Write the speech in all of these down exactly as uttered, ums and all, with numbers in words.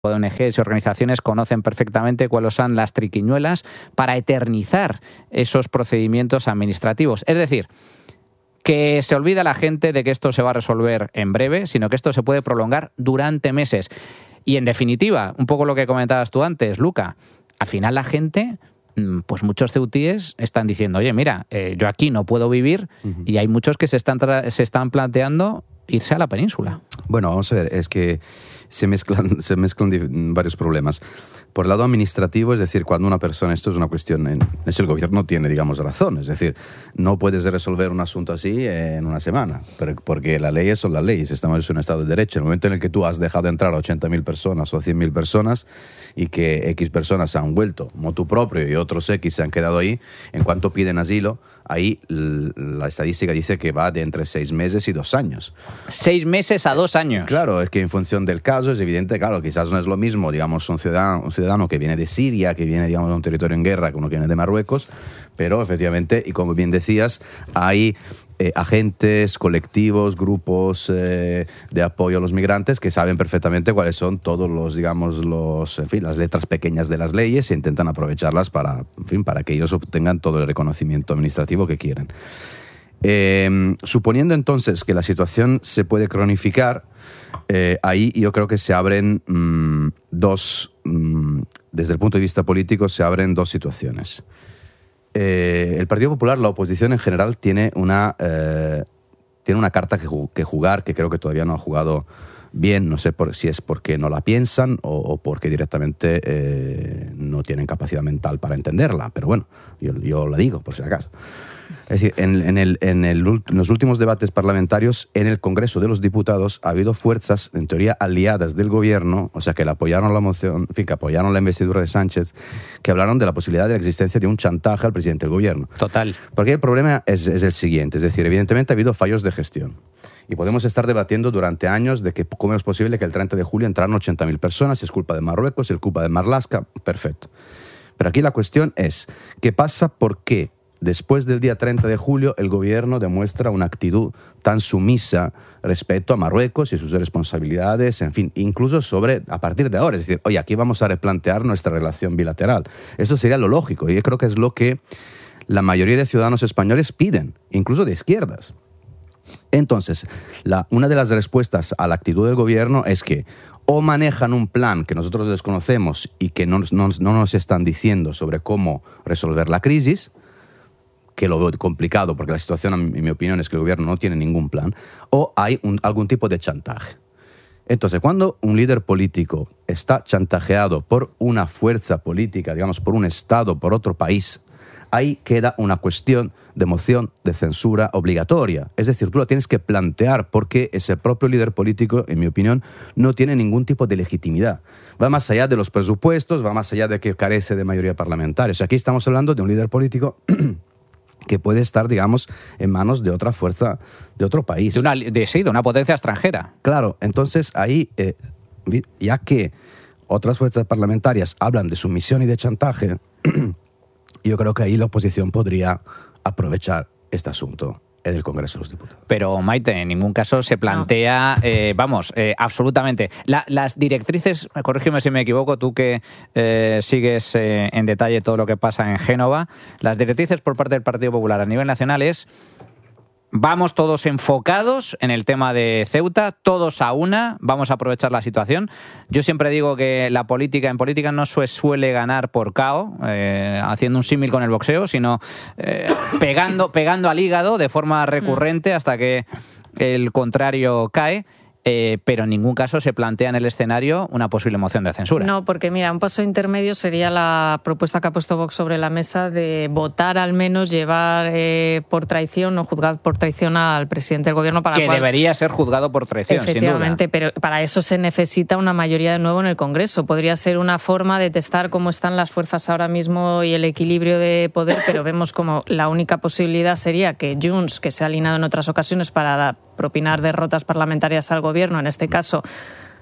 O N Ges y organizaciones conocen perfectamente cuáles son las triquiñuelas para eternizar esos procedimientos administrativos. Es decir, que se olvida la gente de que esto se va a resolver en breve, sino que esto se puede prolongar durante meses. Y en definitiva, un poco lo que comentabas tú antes, Luca, al final la gente, pues muchos ceutíes están diciendo, oye, mira, eh, yo aquí no puedo vivir, uh-huh. y hay muchos que se están, tra- se están planteando irse a la península. Bueno, vamos a ver, es que se mezclan, se mezclan varios problemas. Por el lado administrativo, es decir, cuando una persona, esto es una cuestión, en, es el gobierno tiene, digamos, razón, es decir, no puedes resolver un asunto así en una semana, pero, porque las leyes son las leyes, estamos en un estado de derecho. En el momento en el que tú has dejado entrar a ochenta mil personas o cien mil personas y que X personas se han vuelto motu propio y otros X se han quedado ahí, en cuanto piden asilo, ahí la estadística dice que va de entre seis meses y dos años. Seis meses a dos años. Claro, es que en función del caso es evidente, claro, quizás no es lo mismo, digamos, un ciudadano, un ciudadano que viene de Siria, que viene, digamos, de un territorio en guerra, que uno que viene de Marruecos, pero efectivamente, y como bien decías, hay eh, agentes, colectivos, grupos eh, de apoyo a los migrantes que saben perfectamente cuáles son todos los, digamos, los, en fin, las letras pequeñas de las leyes e intentan aprovecharlas para, en fin, para que ellos obtengan todo el reconocimiento administrativo que quieren. Eh, suponiendo entonces que la situación se puede cronificar, eh, ahí yo creo que se abren mmm, dos, mmm, desde el punto de vista político, se abren dos situaciones. Eh, el Partido Popular, la oposición en general, tiene una, eh, tiene una carta que, que jugar, que creo que todavía no ha jugado bien. No sé por, si es porque no la piensan o, o porque directamente eh, no tienen capacidad mental para entenderla, pero bueno, yo, yo la digo por si acaso. Es decir, en, en, el, en, el, en los últimos debates parlamentarios en el Congreso de los Diputados ha habido fuerzas, en teoría aliadas del gobierno, o sea, que le apoyaron la moción, en fin, que apoyaron la investidura de Sánchez, que hablaron de la posibilidad de la existencia de un chantaje al presidente del gobierno. Total. Porque el problema es, es el siguiente, es decir, evidentemente ha habido fallos de gestión. Y podemos estar debatiendo durante años de que cómo es posible que el treinta de julio entraran ochenta mil personas, si es culpa de Marruecos, si es culpa de Marlaska, perfecto. Pero aquí la cuestión es, ¿qué pasa? ¿Por qué? Después del día treinta de julio, el gobierno demuestra una actitud tan sumisa respecto a Marruecos y sus responsabilidades, en fin, incluso sobre, a partir de ahora, es decir, oye, aquí vamos a replantear nuestra relación bilateral. Esto sería lo lógico y yo creo que es lo que la mayoría de ciudadanos españoles piden, incluso de izquierdas. Entonces, la, una de las respuestas a la actitud del gobierno es que o manejan un plan que nosotros desconocemos y que no, no, no nos están diciendo sobre cómo resolver la crisis, que lo veo complicado porque la situación, en mi opinión, es que el gobierno no tiene ningún plan, o hay un, algún tipo de chantaje. Entonces, cuando un líder político está chantajeado por una fuerza política, digamos, por un Estado, por otro país, ahí queda una cuestión de moción de censura obligatoria. Es decir, tú la tienes que plantear porque ese propio líder político, en mi opinión, no tiene ningún tipo de legitimidad. Va más allá de los presupuestos, va más allá de que carece de mayoría parlamentaria. O sea, aquí estamos hablando de un líder político que puede estar, digamos, en manos de otra fuerza, de otro país. De una, de, sí, de una potencia extranjera. Claro, entonces ahí, eh, ya que otras fuerzas parlamentarias hablan de sumisión y de chantaje, yo creo que ahí la oposición podría aprovechar este asunto en el Congreso de los Diputados. Pero, Maite, en ningún caso se plantea, no. eh, vamos, eh, absolutamente. La, las directrices, corrígeme si me equivoco, tú que eh, sigues eh, en detalle todo lo que pasa en Génova, las directrices por parte del Partido Popular a nivel nacional es: vamos todos enfocados en el tema de Ceuta, todos a una, vamos a aprovechar la situación. Yo siempre digo que la política, en política no se suele ganar por K O, eh, haciendo un símil con el boxeo, sino eh, pegando, pegando al hígado de forma recurrente hasta que el contrario cae. Eh, pero en ningún caso se plantea en el escenario una posible moción de censura. No, porque mira, un paso intermedio sería la propuesta que ha puesto Vox sobre la mesa de votar, al menos llevar eh, por traición o juzgar por traición al presidente del gobierno. Para que cual, debería ser juzgado por traición, efectivamente, sin duda. Pero para eso se necesita una mayoría de nuevo en el Congreso. Podría ser una forma de testar cómo están las fuerzas ahora mismo y el equilibrio de poder, pero vemos como la única posibilidad sería que Junts, que se ha alineado en otras ocasiones para propinar derrotas parlamentarias al gobierno, en este caso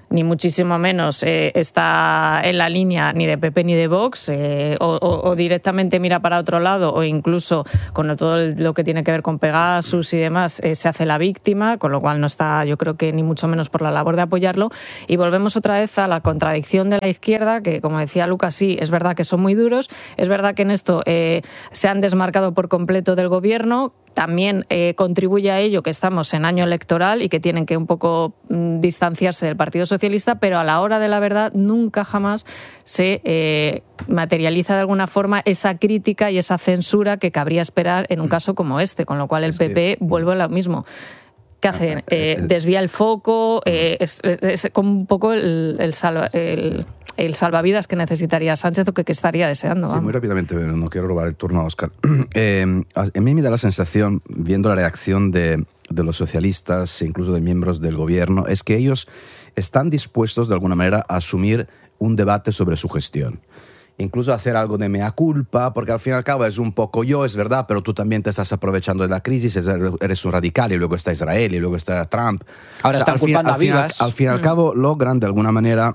ni muchísimo menos eh, está en la línea ni de P P ni de Vox, eh, o, o, o directamente mira para otro lado, o incluso con todo lo que tiene que ver con Pegasus y demás, eh, se hace la víctima, con lo cual no está, yo creo que ni mucho menos por la labor de apoyarlo. Y volvemos otra vez a la contradicción de la izquierda, que como decía Lucas, sí, es verdad que son muy duros, es verdad que en esto eh, se han desmarcado por completo del gobierno. También eh, contribuye a ello que estamos en año electoral y que tienen que un poco mm, distanciarse del Partido Socialista, pero a la hora de la verdad nunca jamás se eh, materializa de alguna forma esa crítica y esa censura que cabría esperar en un caso como este, con lo cual el P P vuelve a lo mismo. ¿Qué hacen? Eh, desvía el foco, eh, es, es, es como un poco el, el, salva, el, el salvavidas que necesitaría Sánchez o que, que estaría deseando. Sí, vamos. muy rápidamente, no quiero robar el turno a Óscar. Eh, a mí me da la sensación, viendo la reacción de, de los socialistas, incluso de miembros del gobierno, es que ellos están dispuestos de alguna manera a asumir un debate sobre su gestión. Incluso hacer algo de mea culpa, porque al fin y al cabo es un poco yo, es verdad, pero tú también te estás aprovechando de la crisis, eres un radical, y luego está Israel, y luego está Trump. Ahora o sea, están al culpando fin, a al Vivas. Final, al fin y al cabo logran de alguna manera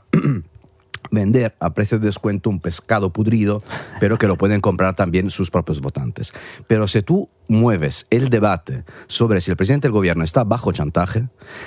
vender a precio de descuento un pescado pudrido, pero que lo pueden comprar también sus propios votantes. Pero si tú mueves el debate sobre si el presidente del gobierno está bajo chantaje,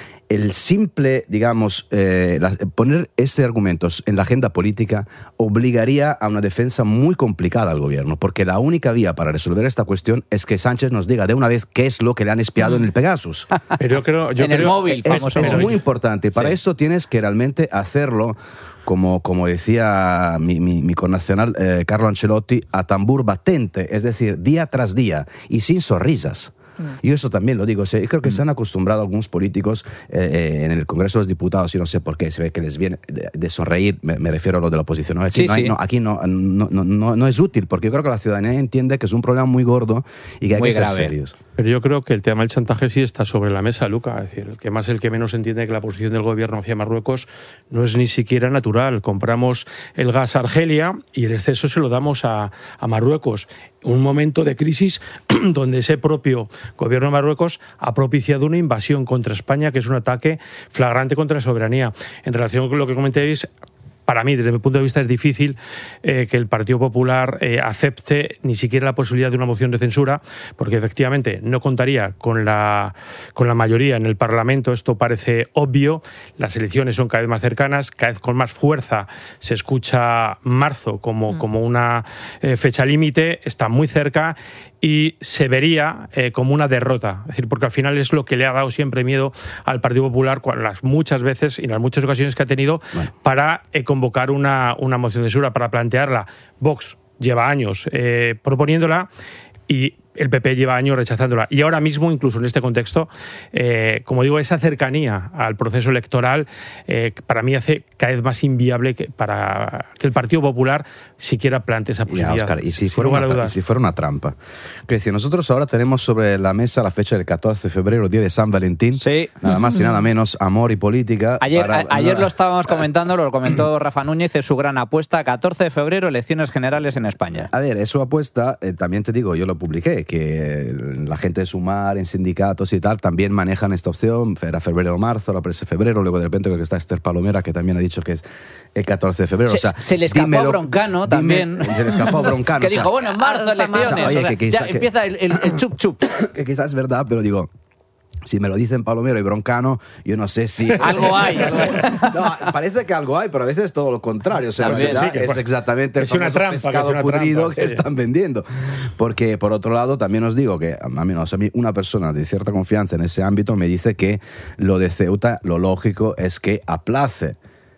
el simple, digamos, eh, la, poner este argumento en la agenda política obligaría a una defensa muy complicada al gobierno, porque la única vía para resolver esta cuestión es que Sánchez nos diga de una vez qué es lo que le han espiado mm. en el Pegasus. Pero yo creo, yo en creo, el móvil, es, es, es muy importante. Para sí. eso tienes que realmente hacerlo, como, como decía mi, mi, mi connacional eh, Carlo Ancelotti, a tambor batente, es decir, día tras día, y sin sonrisas. Yo eso también lo digo, yo creo que se han acostumbrado algunos políticos eh, en el Congreso de los Diputados, y no sé por qué, se ve que les viene de, de sonreír, me, me refiero a lo de la oposición. No, aquí, sí, no, hay, sí. no, aquí no, no, no, no, no es útil, porque yo creo que la ciudadanía entiende que es un problema muy gordo y que hay muy que ser grave. serios. Pero yo creo que el tema del chantaje sí está sobre la mesa, Luca. Es decir, el que más el que menos entiende que la posición del gobierno hacia Marruecos no es ni siquiera natural. Compramos el gas a Argelia y el exceso se lo damos a, a Marruecos. Un momento de crisis donde ese propio gobierno de Marruecos ha propiciado una invasión contra España, que es un ataque flagrante contra la soberanía. En relación con lo que comentéis, para mí, desde mi punto de vista, es difícil eh, que el Partido Popular eh, acepte ni siquiera la posibilidad de una moción de censura, porque efectivamente no contaría con la, con la mayoría en el Parlamento. Esto parece obvio. Las elecciones son cada vez más cercanas, cada vez con más fuerza se escucha marzo como, mm. como una eh, fecha límite, está muy cerca y se vería eh, como una derrota. Es decir, porque al final es lo que le ha dado siempre miedo al Partido Popular las muchas veces y en las muchas ocasiones que ha tenido bueno. para eh, convocar una, una moción de censura, para plantearla. Vox lleva años eh, proponiéndola y el P P lleva años rechazándola. Y ahora mismo, incluso en este contexto, eh, como digo, esa cercanía al proceso electoral eh, para mí hace cada vez más inviable que, para que el Partido Popular siquiera plantee esa posibilidad. Ya, Óscar, y si fuera, una, y si fuera una trampa. Es decir, nosotros ahora tenemos sobre la mesa la fecha del catorce de febrero, día de San Valentín. Sí. Nada más y nada menos, amor y política. Ayer, para, a, ayer nada. lo estábamos comentando, lo comentó Rafa Núñez, es su gran apuesta, catorce de febrero, elecciones generales en España. A ver, es su apuesta, eh, también te digo, yo lo publiqué, que la gente de Sumar, en sindicatos y tal, también manejan esta opción. Era febrero o marzo, ahora parece febrero, luego de repente creo que está Esther Palomera, que también ha dicho que es el catorce de febrero. Se, o sea, se le escapó dímelo, a Broncano dime, también. Se le escapó a Broncano. que o sea, dijo, bueno, en marzo elecciones. O sea, oye, o sea, que quizá, ya empieza el, el, el chup chup. Que quizás es verdad, pero digo, si me lo dicen Palomero y Broncano, yo no sé si... algo hay. No, parece que algo hay, pero a veces es todo lo contrario. O sea, También, ¿verdad? sí, es pues, exactamente el es una trampa, pescado que es una pudrido trampa, que sí. están vendiendo. Porque, por otro lado, también os digo que a mí, no, o sea, a mí una persona de cierta confianza en ese ámbito me dice que lo de Ceuta, lo lógico es que aplace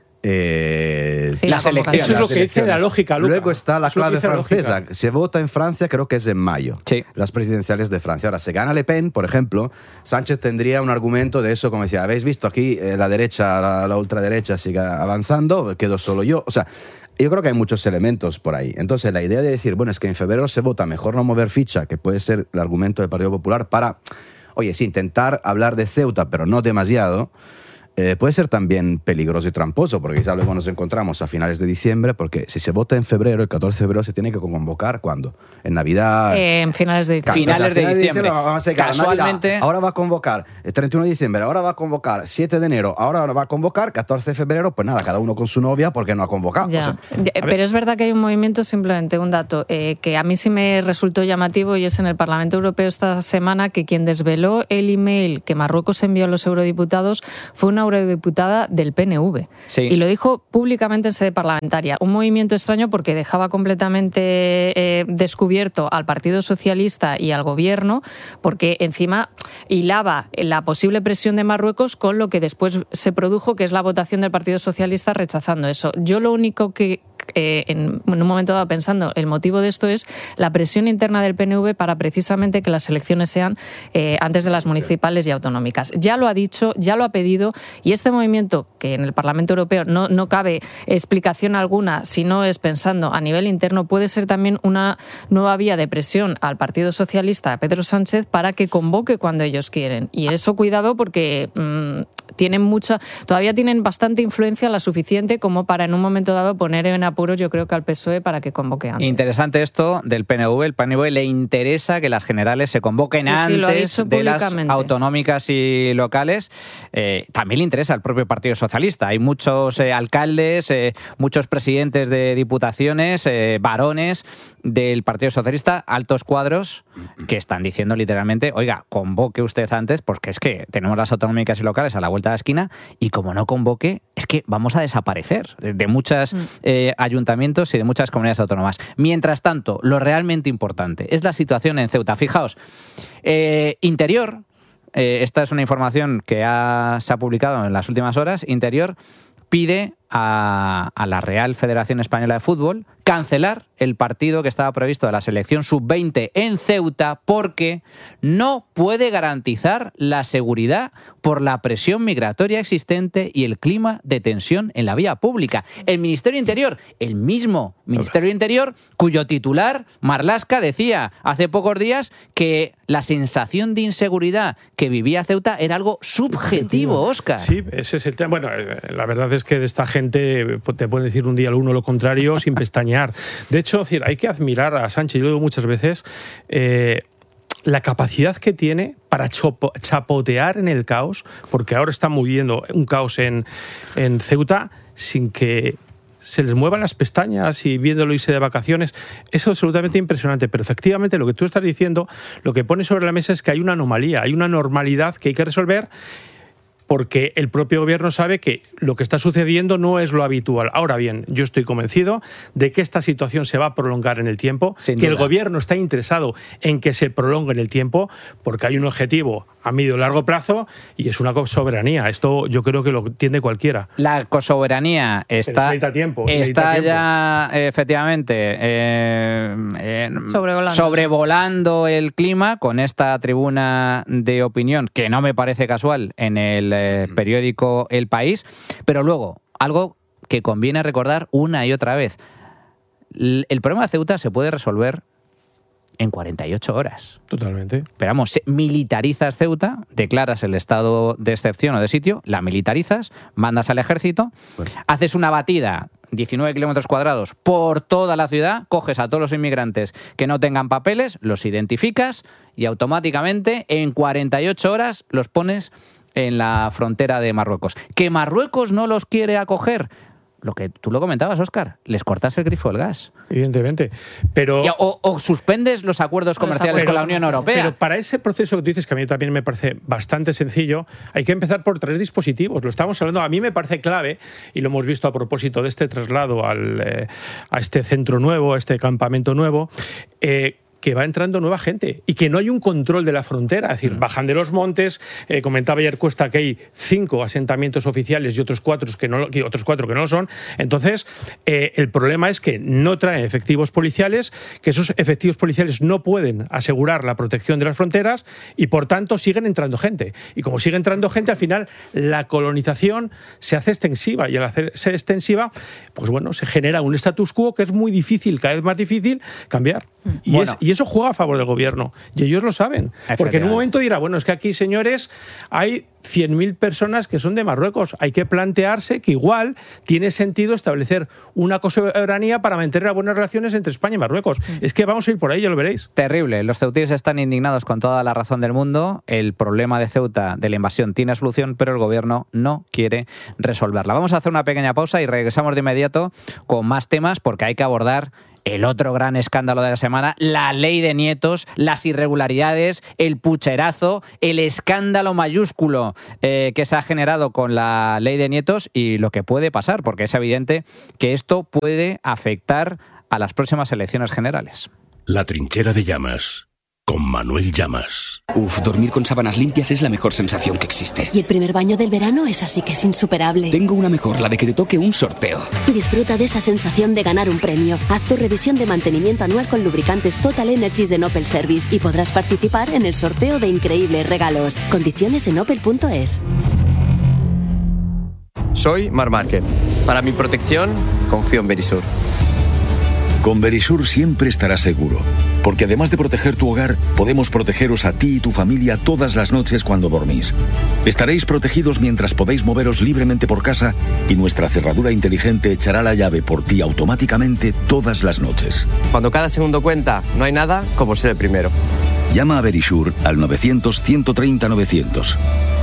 Eh, sí, las elecciones. Eso es lo que dice la lógica, Luca. Luego está la Eso clave francesa. lógica. Se vota en Francia, creo que es en mayo. Sí. Las presidenciales de Francia. Ahora, se gana Le Pen, por ejemplo, Sánchez tendría un argumento de eso, como decía, ¿habéis visto aquí eh, la derecha, la, la ultraderecha sigue avanzando? Quedo solo yo. O sea, yo creo que hay muchos elementos por ahí. Entonces, la idea de decir, bueno, es que en febrero se vota, mejor no mover ficha, que puede ser el argumento del Partido Popular para, oye, sí, intentar hablar de Ceuta, pero no demasiado. eh, puede ser también peligroso y tramposo, porque quizás luego nos encontramos a finales de diciembre, porque si se vota en febrero, el catorce de febrero se tiene que convocar, ¿cuándo? En Navidad... Eh, en finales de diciembre. Finales de diciembre. Vamos a Casualmente... Navidad, ahora va a convocar el treinta y uno de diciembre, ahora va a convocar siete de enero, ahora va a convocar catorce de febrero, pues nada, cada uno con su novia porque no ha convocado. Ya. O sea, Pero es verdad que hay un movimiento, simplemente un dato, eh, que a mí sí me resultó llamativo, y es en el Parlamento Europeo esta semana que quien desveló el email que Marruecos envió a los eurodiputados fue una eurodiputada del P N V. Sí. Y lo dijo públicamente en sede parlamentaria. Un movimiento extraño porque dejaba completamente eh, descubierto al Partido Socialista y al Gobierno, porque encima hilaba la posible presión de Marruecos con lo que después se produjo, que es la votación del Partido Socialista rechazando eso. Yo lo único que Eh, en, en un momento dado pensando, el motivo de esto es la presión interna del P N V para precisamente que las elecciones sean eh, antes de las municipales y autonómicas. Ya lo ha dicho, ya lo ha pedido, y este movimiento, que en el Parlamento Europeo no, no cabe explicación alguna si no es pensando a nivel interno, puede ser también una nueva vía de presión al Partido Socialista, a Pedro Sánchez, para que convoque cuando ellos quieren. Y eso, cuidado, porque mmm, tienen mucha, todavía tienen bastante influencia, la suficiente como para en un momento dado poner en apuros, yo creo, que al P S O E para que convoque antes. Interesante esto del P N V. El P N V le interesa que las generales se convoquen sí, antes sí, de las autonómicas y locales. Eh, también le interesa al propio Partido Socialista. Hay muchos eh, alcaldes, eh, muchos presidentes de diputaciones, eh, varones del Partido Socialista, altos cuadros, que están diciendo literalmente, oiga, convoque usted antes, porque es que tenemos las autonómicas y locales a la vuelta de la esquina, y como no convoque, es que vamos a desaparecer de muchos eh, ayuntamientos y de muchas comunidades autónomas. Mientras tanto, lo realmente importante es la situación en Ceuta. Fijaos, eh, Interior, eh, esta es una información que ha, se ha publicado en las últimas horas, Interior pide a, a la Real Federación Española de Fútbol cancelar el partido que estaba previsto de la selección sub veinte en Ceuta porque no puede garantizar la seguridad por la presión migratoria existente y el clima de tensión en la vía pública. El Ministerio de Interior, el mismo Ministerio de Interior, cuyo titular, Marlaska, decía hace pocos días que la sensación de inseguridad que vivía Ceuta era algo subjetivo, Óscar. Sí, ese es el tema. Bueno, la verdad es que de esta gente te puede decir un día el uno lo contrario sin pestañear. De hecho, hay que admirar a Sánchez, yo lo digo muchas veces, eh, la capacidad que tiene para chopo, chapotear en el caos, porque ahora está moviendo un caos en, en Ceuta sin que se les muevan las pestañas y viéndolo irse de vacaciones. Eso es absolutamente impresionante, pero efectivamente lo que tú estás diciendo, lo que pone sobre la mesa es que hay una anomalía, hay una normalidad que hay que resolver, porque el propio gobierno sabe que lo que está sucediendo no es lo habitual. Ahora bien, yo estoy convencido de que esta situación se va a prolongar en el tiempo, Sin que duda. El gobierno está interesado en que se prolongue en el tiempo, porque hay un objetivo a medio y largo plazo y es una soberanía. Esto yo creo que lo entiende cualquiera. La soberanía está, tiempo, está tiempo. ya efectivamente eh, eh, sobrevolando. sobrevolando el clima con esta tribuna de opinión, que no me parece casual en el eh, periódico El País, pero luego, algo que conviene recordar una y otra vez. El problema de Ceuta se puede resolver en cuarenta y ocho horas. Totalmente. Pero vamos, militarizas Ceuta, declaras el estado de excepción o de sitio, la militarizas, mandas al ejército, bueno. haces una batida, diecinueve kilómetros cuadrados, por toda la ciudad, coges a todos los inmigrantes que no tengan papeles, los identificas y automáticamente en cuarenta y ocho horas los pones en la frontera de Marruecos. ¿Que Marruecos no los quiere acoger? Lo que tú lo comentabas, Óscar, les cortas el grifo del gas. Evidentemente. Pero... Y, o, o suspendes los acuerdos comerciales pero, con la Unión Europea. Pero para ese proceso que tú dices, que a mí también me parece bastante sencillo, hay que empezar por tres dispositivos. Lo estamos hablando, a mí me parece clave, y lo hemos visto a propósito de este traslado al, eh, a este centro nuevo, a este campamento nuevo, eh, que va entrando nueva gente y que no hay un control de la frontera, es decir, bajan de los montes. Eh, comentaba ayer Cuesta que hay cinco asentamientos oficiales y otros cuatro que no, y otros cuatro que no lo son. Entonces, eh, el problema es que no traen efectivos policiales, que esos efectivos policiales no pueden asegurar la protección de las fronteras y, por tanto, siguen entrando gente. Y como sigue entrando gente, al final la colonización se hace extensiva y al hacerse extensiva, pues bueno, se genera un status quo que es muy difícil, cada vez más difícil cambiar. Y, Bueno. es, y eso juega a favor del gobierno. Y ellos lo saben. Porque en un momento dirá, bueno, es que aquí, señores, hay cien mil personas que son de Marruecos. Hay que plantearse que igual tiene sentido establecer una cosoberanía para mantener buenas relaciones entre España y Marruecos. Mm. Es que vamos a ir por ahí, ya lo veréis. Terrible. Los ceutíes están indignados con toda la razón del mundo. El problema de Ceuta, de la invasión, tiene solución, pero el gobierno no quiere resolverla. Vamos a hacer una pequeña pausa y regresamos de inmediato con más temas, porque hay que abordar el otro gran escándalo de la semana, la ley de nietos, las irregularidades, el pucherazo, el escándalo mayúsculo eh, que se ha generado con la ley de nietos y lo que puede pasar, porque es evidente que esto puede afectar a las próximas elecciones generales. La trinchera de Llamas, con Manuel Llamas. Uf, dormir con sábanas limpias es la mejor sensación que existe. Y el primer baño del verano es así que es insuperable. Tengo una mejor, la de que te toque un sorteo. Disfruta de esa sensación de ganar un premio. Haz tu revisión de mantenimiento anual con lubricantes Total Energies de Opel Service y podrás participar en el sorteo de increíbles regalos. Condiciones en opel punto es. Soy Mar Márquez. Para mi protección, confío en Verisur. Con Verisur siempre estarás seguro, porque además de proteger tu hogar, podemos protegeros a ti y tu familia todas las noches cuando dormís. Estaréis protegidos mientras podéis moveros libremente por casa y nuestra cerradura inteligente echará la llave por ti automáticamente todas las noches. Cuando cada segundo cuenta, no hay nada como ser el primero. Llama a Verisur al novecientos, ciento treinta, novecientos.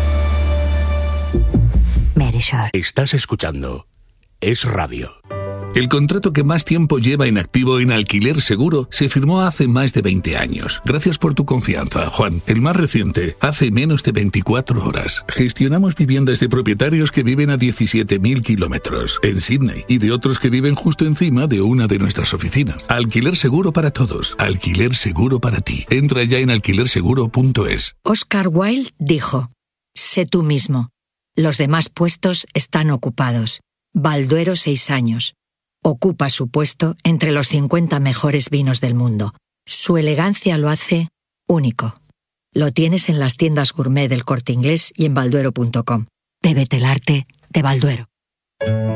Verisur. Estás escuchando Es Radio. El contrato que más tiempo lleva en activo en Alquiler Seguro se firmó hace más de veinte años. Gracias por tu confianza, Juan. El más reciente, hace menos de veinticuatro horas. Gestionamos viviendas de propietarios que viven a diecisiete mil kilómetros en Sydney y de otros que viven justo encima de una de nuestras oficinas. Alquiler Seguro para todos. Alquiler Seguro para ti. Entra ya en alquiler seguro punto es. Oscar Wilde dijo: sé tú mismo. Los demás puestos están ocupados. Balduero, seis años. Ocupa su puesto entre los cincuenta mejores vinos del mundo. Su elegancia lo hace único. Lo tienes en las tiendas gourmet del Corte Inglés y en balduero punto com. Bébete el arte de Balduero.